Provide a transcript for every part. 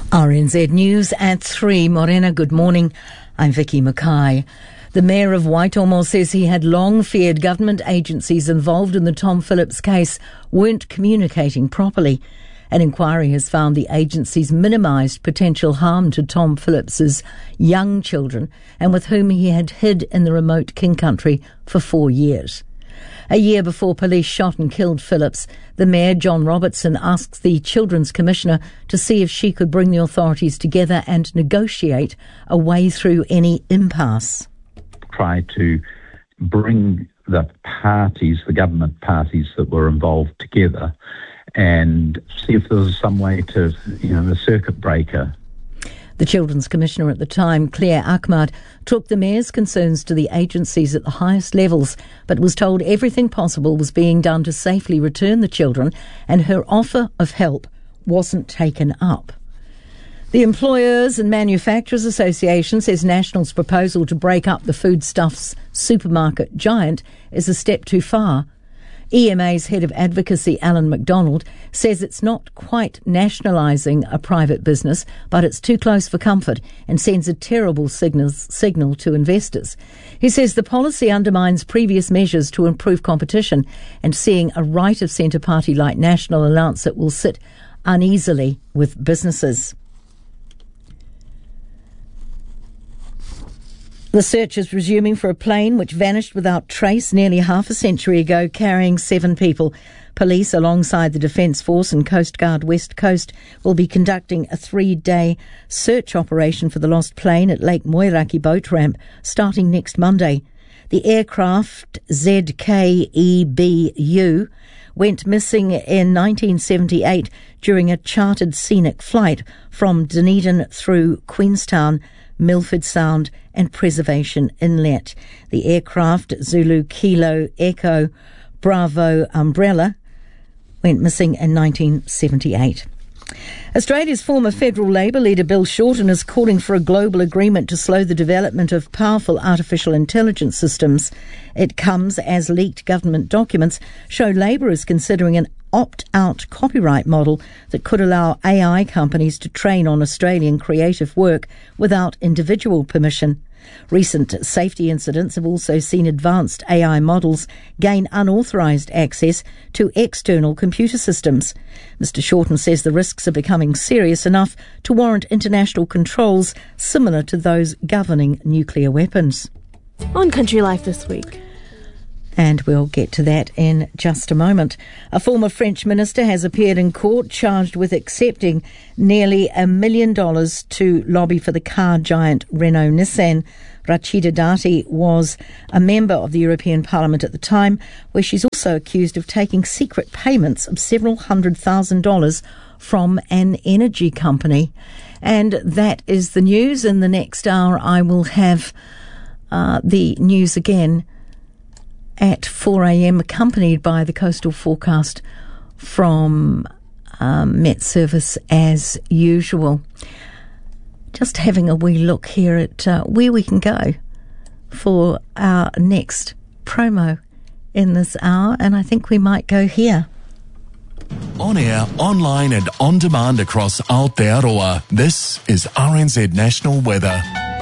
RNZ News at 3. Morena, good morning. I'm Vicky Mackay. The Mayor of Waitomo says he had long feared government agencies involved in the Tom Phillips case weren't communicating properly. An inquiry has found the agencies minimised potential harm to Tom Phillips's young children and with whom he had hid in the remote King Country for 4 years. A year before police shot and killed Phillips, the Mayor, John Robertson, asked the Children's Commissioner to see if she could bring the authorities together and negotiate a way through any impasse. Try to bring the parties, the government parties that were involved together and see if there was some way to, the circuit breaker. The Children's Commissioner at the time, Claire Ahmad, took the Mayor's concerns to the agencies at the highest levels, but was told everything possible was being done to safely return the children, and her offer of help wasn't taken up. The Employers and Manufacturers Association says National's proposal to break up the foodstuffs supermarket giant is a step too far. EMA's head of advocacy, Alan MacDonald, says it's not quite nationalising a private business, but it's too close for comfort and sends a terrible signal to investors. He says the policy undermines previous measures to improve competition, and seeing a right-of-centre party like National announce it will sit uneasily with businesses. The search is resuming for a plane which vanished without trace nearly half a century ago, carrying 7 people. Police, alongside the Defence Force and Coast Guard West Coast, will be conducting a 3-day search operation for the lost plane at Lake Moeraki boat ramp starting next Monday. The aircraft ZKEBU went missing in 1978 during a chartered scenic flight from Dunedin through Queenstown, Milford Sound and Preservation Inlet. The aircraft, Zulu Kilo Echo Bravo Umbrella, went missing in 1978. Australia's former federal Labor leader Bill Shorten is calling for a global agreement to slow the development of powerful artificial intelligence systems. It comes as leaked government documents show Labor is considering an opt-out copyright model that could allow AI companies to train on Australian creative work without individual permission. Recent safety incidents have also seen advanced AI models gain unauthorised access to external computer systems. Mr. Shorten says the risks are becoming serious enough to warrant international controls similar to those governing nuclear weapons. On Country Life this week. And we'll get to that in just a moment. A former French minister has appeared in court charged with accepting nearly $1 million to lobby for the car giant Renault-Nissan. Rachida Dati was a member of the European Parliament at the time, where she's also accused of taking secret payments of several $100,000 from an energy company. And that is the news. In the next hour, I will have the news again at 4 a.m, accompanied by the coastal forecast from Met Service as usual. Just having a wee look here at where we can go for our next promo in this hour, and I think we might go here. On air, online and on demand across Aotearoa, this is RNZ National Weather.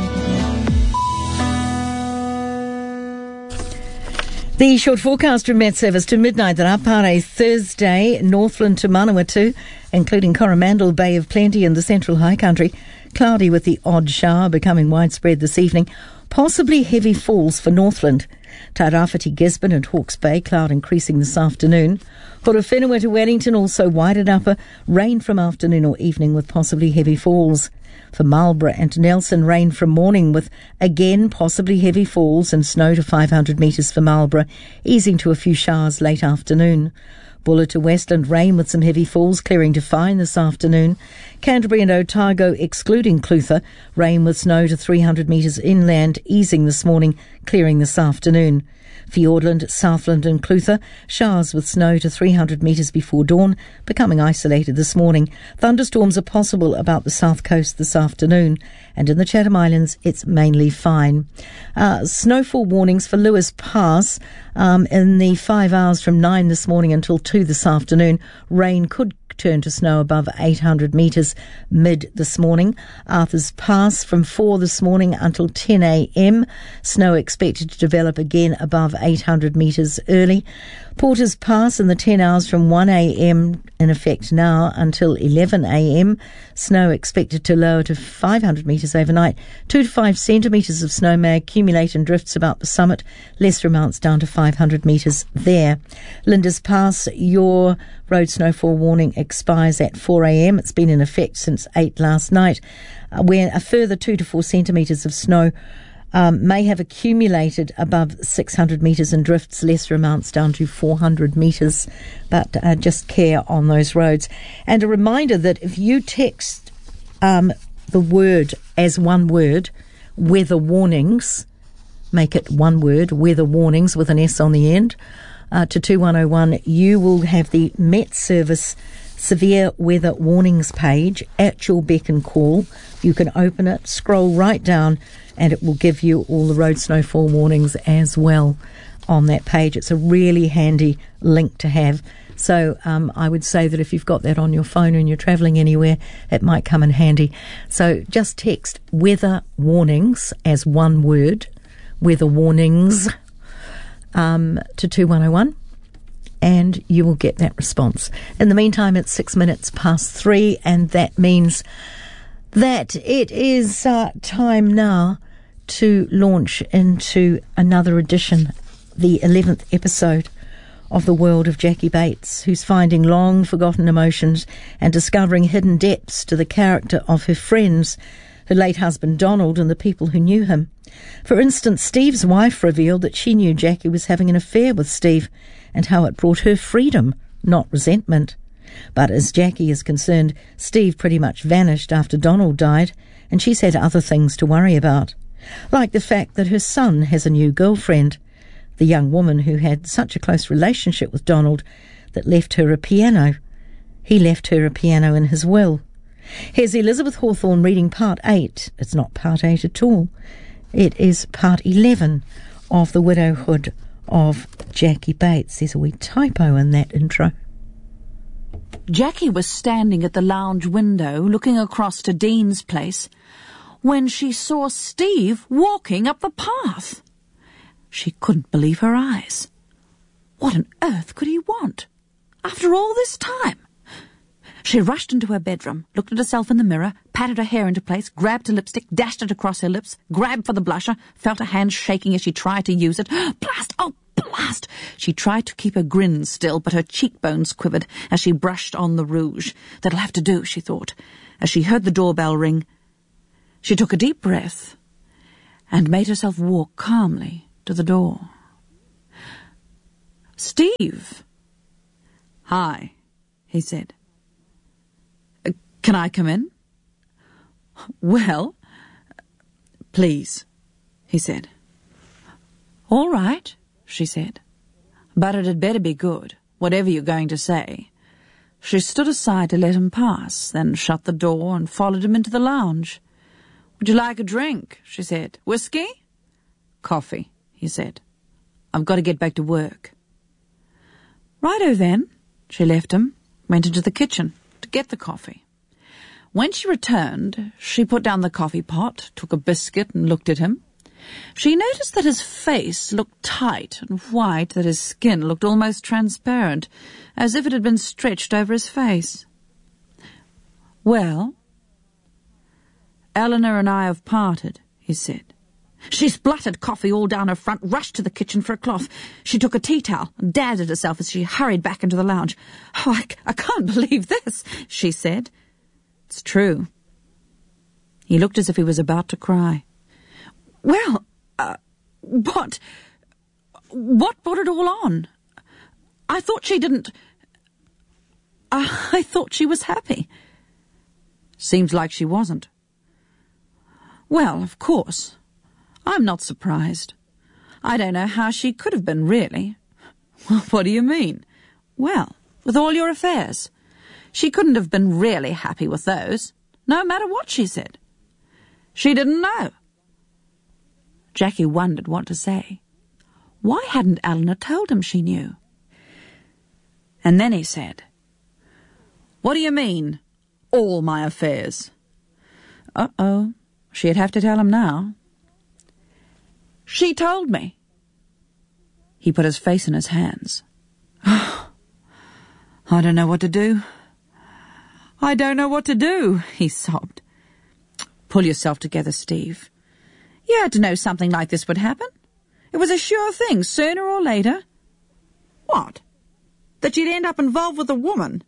The short forecast from Met Service to midnight, the Rapare Thursday, Northland to Manawatu, including Coromandel, Bay of Plenty and the Central High Country. Cloudy with the odd shower becoming widespread this evening. Possibly heavy falls for Northland. Tairāwhiti, Gisborne and Hawke's Bay, cloud increasing this afternoon. Horowhenua to Wellington, also wide and upper. Rain from afternoon or evening with possibly heavy falls. For Marlborough and Nelson, rain from morning with, again, possibly heavy falls and snow to 500 metres for Marlborough, easing to a few showers late afternoon. Buller to Westland, rain with some heavy falls, clearing to fine this afternoon. Canterbury and Otago, excluding Clutha, rain with snow to 300 metres inland, easing this morning, clearing this afternoon. Fiordland, Southland and Clutha, showers with snow to 300 metres before dawn, becoming isolated this morning. Thunderstorms are possible about the south coast this afternoon, and in the Chatham Islands it's mainly fine. Snowfall warnings for Lewis Pass in the 5 hours from 9 this morning until 2 this afternoon. Rain could turned to snow above 800 metres mid this morning. Arthur's Pass from 4 this morning until 10 a.m. Snow expected to develop again above 800 metres early. Porter's Pass in the 10 hours from 1 a.m. in effect now until 11 a.m. Snow expected to lower to 500 metres overnight. 2 to 5 centimetres of snow may accumulate in drifts about the summit. Lesser amounts down to 500 metres there. Linda's Pass, your road snowfall warning expires at 4 a.m. It's been in effect since 8 last night, where a further 2 to 4 centimetres of snow may have accumulated above 600 metres in drifts, lesser amounts down to 400 metres, but just care on those roads. And a reminder that if you text the word as one word, weather warnings, make it one word, weather warnings with an S on the end, to 2101, you will have the Met Service Severe Weather Warnings page at your beck and call. You can open it, scroll right down, and it will give you all the road snowfall warnings as well on that page. It's a really handy link to have. So I would say that if you've got that on your phone and you're travelling anywhere, it might come in handy. So just text weather warnings as one word, weather warnings, to 2101, and you will get that response. In the meantime, it's 6 minutes past 3, and that means that it is time now to launch into another edition, the 11th episode of The World of Jackie Bates, who's finding long-forgotten emotions and discovering hidden depths to the character of her friends, her late husband Donald, and the people who knew him. For instance, Steve's wife revealed that she knew Jackie was having an affair with Steve and how it brought her freedom, not resentment. But as Jackie is concerned, Steve pretty much vanished after Donald died, and she's had other things to worry about, like the fact that her son has a new girlfriend, the young woman who had such a close relationship with Donald that left her a piano. He left her a piano in his will. Here's Elizabeth Hawthorne reading part 8. It's not part 8 at all. It is part 11 of The Widowhood of Jackie Bates. There's a wee typo in that intro. Jackie was standing at the lounge window looking across to Dean's place when she saw Steve walking up the path. She couldn't believe her eyes. What on earth could he want? After all this time? She rushed into her bedroom, looked at herself in the mirror, patted her hair into place, grabbed her lipstick, dashed it across her lips, grabbed for the blusher, felt her hand shaking as she tried to use it. Blast! Oh, blast! She tried to keep her grin still, but her cheekbones quivered as she brushed on the rouge. That'll have to do, she thought. As she heard the doorbell ring, she took a deep breath and made herself walk calmly to the door. "Steve." "Hi," he said. "Can I come in?" "Well, please," he said. "All right," she said. "But it had better be good, whatever you're going to say." She stood aside to let him pass, then shut the door and followed him into the lounge. "Would you like a drink?" she said. "Whiskey?" "Coffee," he said. "I've got to get back to work." "Righto then." She left him, went into the kitchen to get the coffee. When she returned, she put down the coffee pot, took a biscuit and looked at him. She noticed that his face looked tight and white, that his skin looked almost transparent, as if it had been stretched over his face. "Well?" "Eleanor and I have parted," he said. She spluttered coffee all down her front, rushed to the kitchen for a cloth. She took a tea towel and dabbed at herself as she hurried back into the lounge. "Oh, I can't believe this," she said. "It's true." He looked as if he was about to cry. "Well, what brought it all on? I thought she didn't... I thought she was happy." "Seems like she wasn't." "Well, of course. I'm not surprised. I don't know how she could have been, really." "What do you mean?" "Well, with all your affairs. She couldn't have been really happy with those, no matter what she said. She didn't know." Jackie wondered what to say. Why hadn't Eleanor told him she knew? And then he said, What do you mean, all my affairs? Uh-oh, she'd have to tell him now. She told me. He put his face in his hands. I don't know what to do. I don't know what to do, he sobbed. Pull yourself together, Steve. You had to know something like this would happen. It was a sure thing, sooner or later. What? That you'd end up involved with a woman?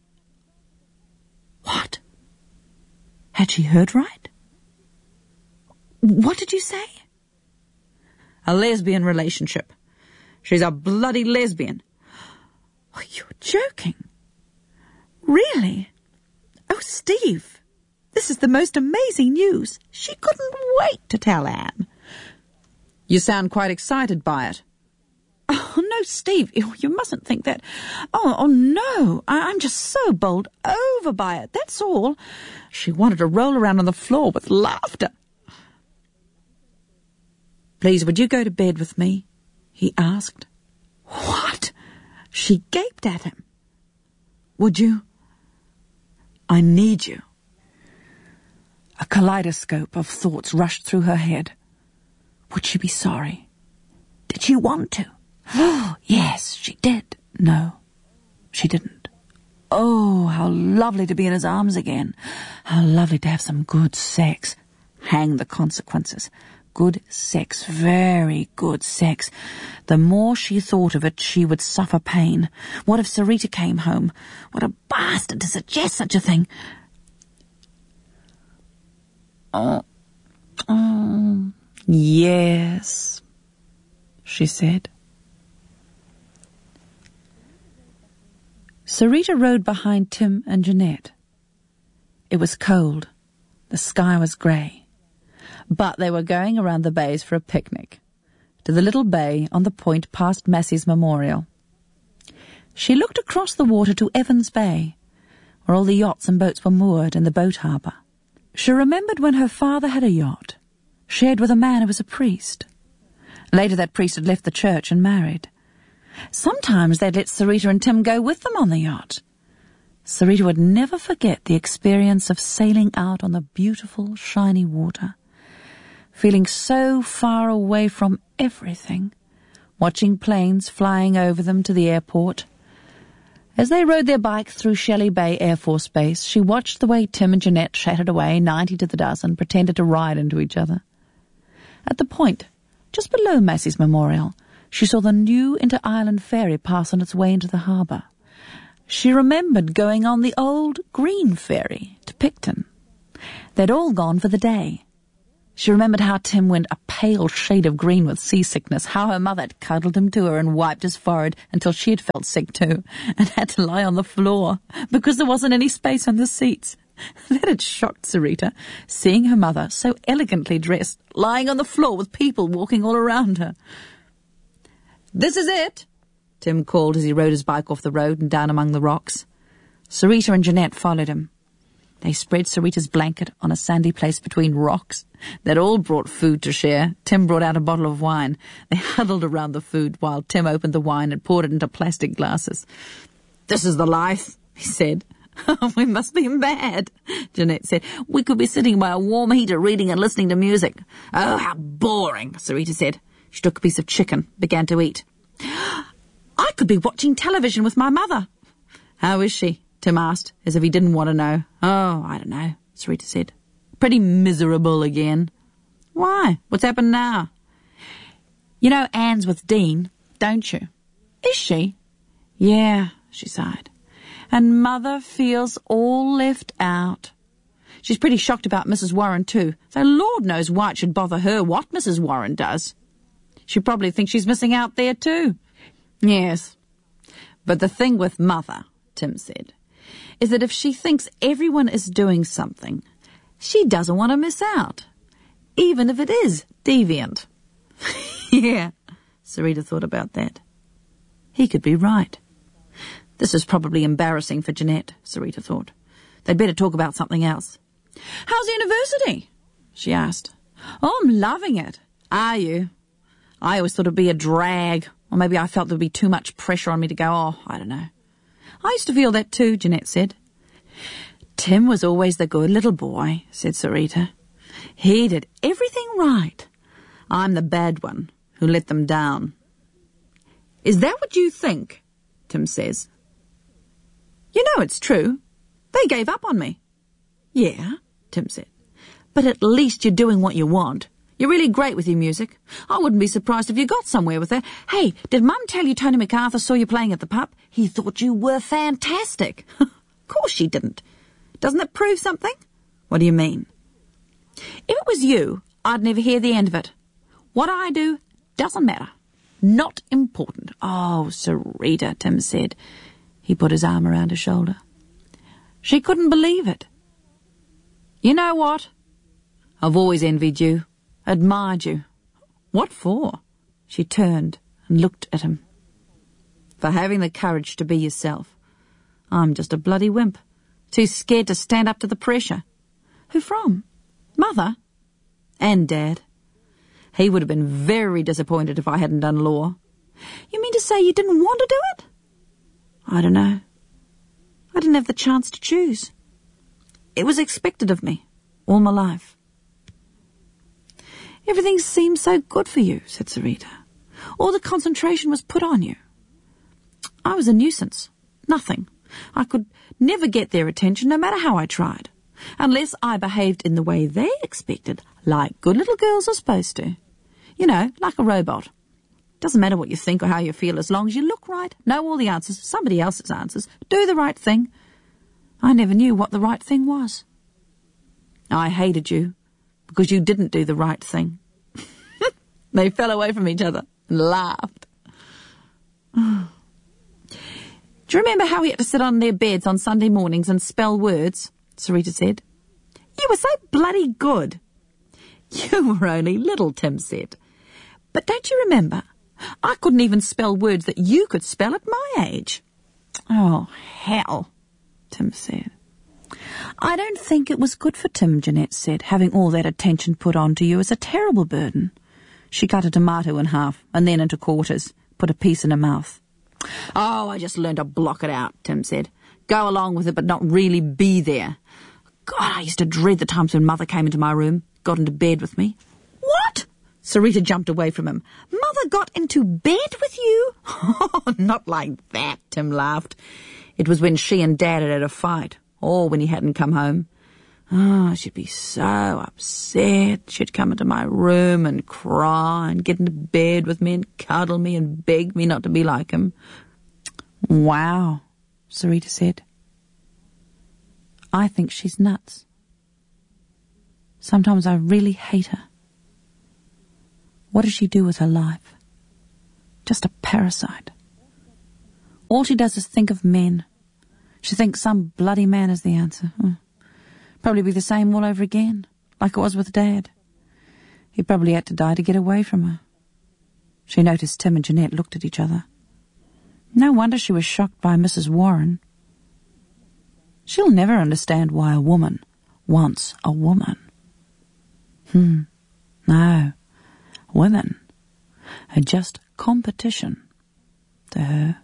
What? Had she heard right? What did you say? A lesbian relationship. She's a bloody lesbian. Oh, you're joking. Really? Oh, Steve, this is the most amazing news. She couldn't wait to tell Anne. You sound quite excited by it. Oh, no, Steve, you mustn't think that. Oh no, I'm just so bowled over by it, that's all. She wanted to roll around on the floor with laughter. Please, would you go to bed with me? He asked. What? She gaped at him. Would you? I need you. A kaleidoscope of thoughts rushed through her head. Would she be sorry? Did she want to? Yes, she did. No, she didn't. Oh, how lovely to be in his arms again. How lovely to have some good sex. Hang the consequences. Good sex, very good sex. The more she thought of it, she would suffer pain. What if Sarita came home? What a bastard to suggest such a thing. Yes, she said. Sarita rode behind Tim and Jeanette. It was cold. The sky was grey. But they were going around the bays for a picnic, to the little bay on the point past Massey's Memorial. She looked across the water to Evans Bay, where all the yachts and boats were moored in the boat harbour. She remembered when her father had a yacht, shared with a man who was a priest. Later that priest had left the church and married. Sometimes they'd let Sarita and Tim go with them on the yacht. Sarita would never forget the experience of sailing out on the beautiful, shiny water, feeling so far away from everything, watching planes flying over them to the airport. As they rode their bike through Shelley Bay Air Force Base, she watched the way Tim and Jeanette chatted away, 90 to the dozen, pretended to ride into each other. At the point, just below Massey's Memorial, she saw the new Inter-Island ferry pass on its way into the harbour. She remembered going on the old green ferry to Picton. They'd all gone for the day. She remembered how Tim went a pale shade of green with seasickness, how her mother had cuddled him to her and wiped his forehead until she had felt sick too, and had to lie on the floor because there wasn't any space on the seats. That had shocked Sarita, seeing her mother, so elegantly dressed, lying on the floor with people walking all around her. "This is it," Tim called as he rode his bike off the road and down among the rocks. Sarita and Jeanette followed him. They spread Sarita's blanket on a sandy place between rocks. They'd all brought food to share. Tim brought out a bottle of wine. They huddled around the food while Tim opened the wine and poured it into plastic glasses. "This is the life," he said. "We must be mad," Jeanette said. "We could be sitting by a warm heater reading and listening to music." "Oh, how boring," Sarita said. She took a piece of chicken, began to eat. "I could be watching television with my mother." "How is she?" Tim asked, as if he didn't want to know. "Oh, I don't know," Sarita said. "Pretty miserable again." "Why? What's happened now?" "You know Anne's with Dean, don't you?" "Is she?" "Yeah," she sighed. "And Mother feels all left out. She's pretty shocked about Mrs. Warren too, though Lord knows why it should bother her what Mrs. Warren does. She probably thinks she's missing out there too." "Yes. But the thing with Mother," Tim said, "is that if she thinks everyone is doing something, she doesn't want to miss out, even if it is deviant." Yeah, Sarita thought about that. He could be right. This is probably embarrassing for Jeanette, Sarita thought. They'd better talk about something else. "How's university?" she asked. "Oh, I'm loving it. Are you? I always thought it'd be a drag, or maybe I felt there'd be too much pressure on me to go. Oh, I don't know." "I used to feel that too," Jeanette said. Tim was always the good little boy, said Sarita. He did everything right. I'm the bad one who let them down. Is that what you think? Tim says. You know it's true. They gave up on me. Yeah, Tim said. But at least you're doing what you want. You're really great with your music. I wouldn't be surprised if you got somewhere with that. Hey, did Mum tell you Tony MacArthur saw you playing at the pub? He thought you were fantastic. Of course she didn't. Doesn't that prove something? What do you mean? If it was you, I'd never hear the end of it. What I do doesn't matter. Not important. Oh, Sarita, Tim said. He put his arm around her shoulder. She couldn't believe it. You know what? I've always envied you, admired you. What for? She turned and looked at him. For having the courage to be yourself. I'm just a bloody wimp, too scared to stand up to the pressure. Who from? Mother? And Dad. He would have been very disappointed if I hadn't done law. You mean to say you didn't want to do it? I don't know. I didn't have the chance to choose. It was expected of me all my life. Everything seemed so good for you, said Sarita. All the concentration was put on you. I was a nuisance. Nothing. I could never get their attention no matter how I tried. Unless I behaved in the way they expected, like good little girls are supposed to. You know, like a robot. Doesn't matter what you think or how you feel as long as you look right, know all the answers, somebody else's answers, do the right thing. I never knew what the right thing was. I hated you because you didn't do the right thing. They fell away from each other and laughed. Do you remember how we had to sit on their beds on Sunday mornings and spell words? Sarita said. You were so bloody good. You were only little, Tim said. But don't you remember? I couldn't even spell words that you could spell at my age. Oh, hell, Tim said. I don't think it was good for Tim, Jeanette said. Having all that attention put on to you is a terrible burden. She cut a tomato in half and then into quarters, put a piece in her mouth. Oh, I just learned to block it out, Tim said. Go along with it, but not really be there. God, I used to dread the times when Mother came into my room, got into bed with me. What? Sarita jumped away from him. Mother got into bed with you? Oh, not like that, Tim laughed. It was when she and Dad had a fight, or when he hadn't come home. Oh, she'd be so upset. She'd come into my room and cry and get into bed with me and cuddle me and beg me not to be like him. Wow, Sarita said. I think she's nuts. Sometimes I really hate her. What does she do with her life? Just a parasite. All she does is think of men. She thinks some bloody man is the answer. Probably be the same all over again, like it was with Dad. He probably had to die to get away from her. She noticed Tim and Jeanette looked at each other. No wonder she was shocked by Mrs. Warren. She'll never understand why a woman wants a woman. No. Women are just competition to her.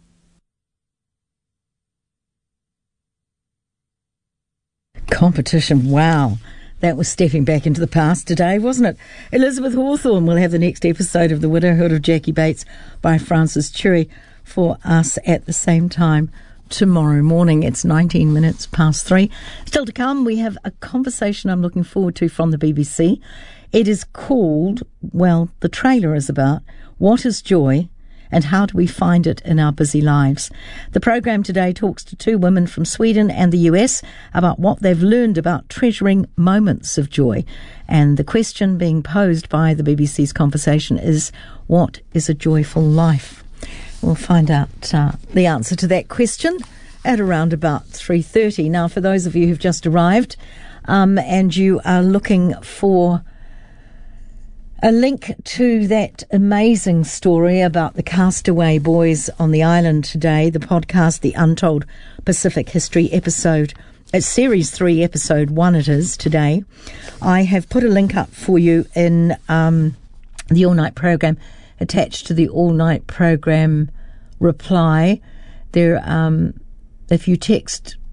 Competition, wow. That was stepping back into the past today, wasn't it? Elizabeth Hawthorne will have the next episode of The Widowhood of Jackie Bates by Frances Cherry for us at the same time tomorrow morning. It's 19 minutes past 3. Still to come, we have a conversation I'm looking forward to from the BBC. It is called, well, the trailer is about what is joy and how do we find it in our busy lives. The program today talks to two women from Sweden and the US about what they've learned about treasuring moments of joy. And the question being posed by the BBC's conversation is, what is a joyful life? We'll find out the answer to that question at around about 3:30. Now, for those of you who've just arrived and you are looking for a link to that amazing story about the castaway boys on the island today, the podcast, The Untold Pacific History episode, Series 3, Episode 1 it is today. I have put a link up for you in the all-night program, attached to the all-night program reply. There, if you text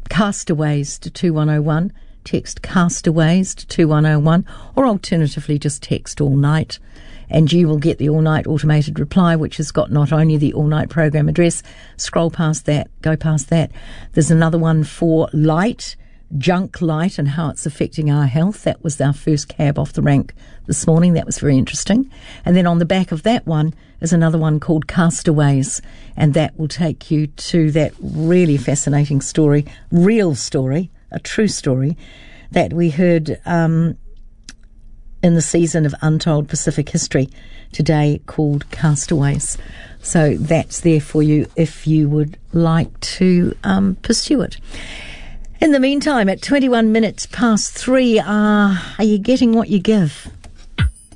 Castaways to 2101. Text Castaways to 2101, or alternatively just text All Night, and you will get the All Night automated reply, which has got not only the All Night program address, scroll past that, go past that. There's another one for light, junk light, and how it's affecting our health. That was our first cab off the rank this morning. That was very interesting. And then on the back of that one is another one called Castaways, and that will take you to that really fascinating story, real story, a true story that we heard in the season of Untold Pacific History today, called Castaways. So that's there for you if you would like to pursue it. In the meantime, at 21 minutes past 3, are you getting what you give?